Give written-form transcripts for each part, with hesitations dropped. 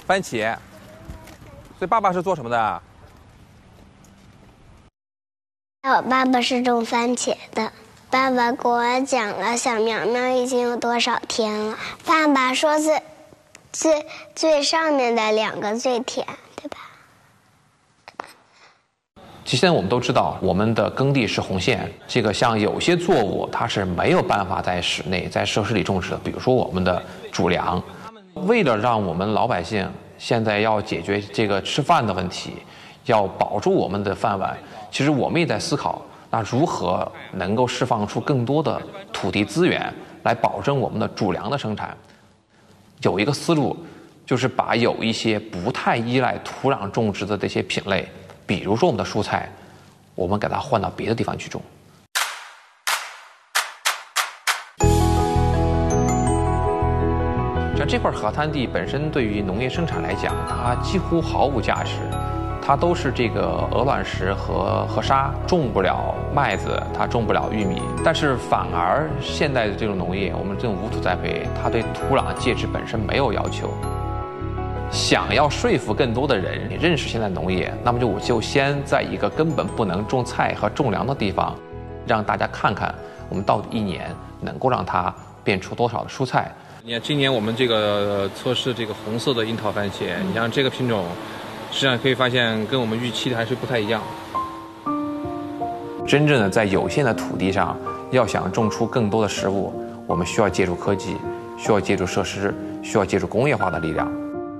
番茄。所以爸爸是做什么的？ 我爸爸是种番茄的。爸爸给我讲了小苗苗已经有多少天了。爸爸说最上面的2个最甜，对吧？ 其实现在我们都知道，我们的耕地是红线。这个像有些作物，它是没有办法在室内、在设施里种植的，比如说我们的主粮。为了让我们老百姓现在要解决这个吃饭的问题，要保住我们的饭碗，其实我们也在思考，那如何能够释放出更多的土地资源，来保证我们的主粮的生产。有一个思路，就是把有一些不太依赖土壤种植的这些品类，比如说我们的蔬菜，我们给它换到别的地方去种。像这块河滩地本身对于农业生产来讲，它几乎毫无价值，它都是这个鹅卵石和沙，种不了麦子，它种不了玉米。但是反而现在的这种农业，我们这种无土栽培，它对土壤介质本身没有要求。想要说服更多的人认识现在农业，那么我就先在一个根本不能种菜和种粮的地方，让大家看看我们到底1年能够让它变出多少的蔬菜。 你看，今年我们这个测试这个红色的樱桃番茄，你像这个品种，实际上可以发现跟我们预期的还是不太一样。 真正的在有限的土地上，要想种出更多的食物，我们需要借助科技，需要借助设施，需要借助工业化的力量。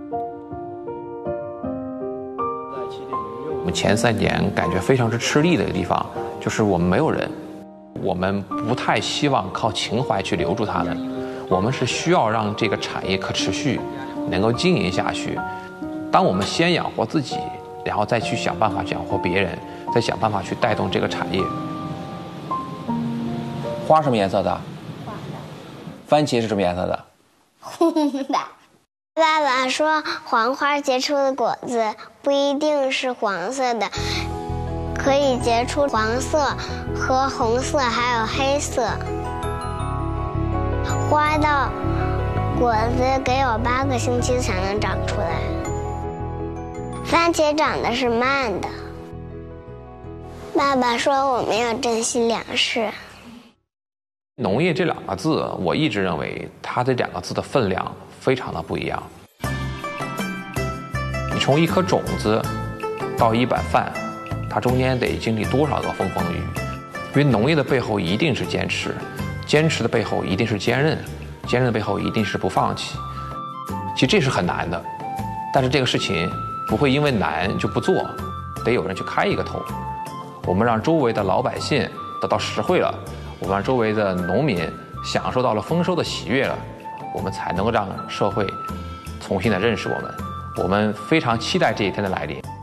我们前3年感觉非常之吃力的一个地方，就是我们没有人，我们不太希望靠情怀去留住他们。我们是需要让这个产业可持续，能够经营下去。当我们先养活自己，然后再去想办法养活别人，再想办法去带动这个产业。 花什么颜色的？番茄是什么颜色的？ 红的。爸爸说，黄花结出的果子不一定是黄色的，可以结出黄色和红色，还有黑色。花到果子给我8个星期才能长出来。番茄长得是慢的。爸爸说我们要珍惜粮食。 农业这2个字，我一直认为它这2个字的分量非常的不一样。你从一颗种子到一碗饭，它中间得经历多少个风风雨雨？因为农业的背后一定是坚持，坚持的背后一定是坚韧，坚韧的背后一定是不放弃。其实这是很难的，但是这个事情不会因为难就不做，得有人去开一个头。我们让周围的老百姓得到实惠了，我们让周围的农民享受到了丰收的喜悦了，我们才能够让社会重新的认识我们。我们非常期待这一天的来临。